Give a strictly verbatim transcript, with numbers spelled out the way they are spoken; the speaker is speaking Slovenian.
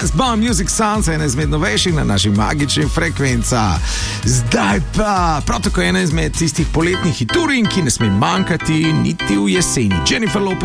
Dance Bomb Music Sounds, ena izmed novejših na naši magični frekvenci. Zdaj pa prav tako ena izmed tistih poletnih hiturin, ki ne sme manjkati niti v jeseni. Jennifer Lopez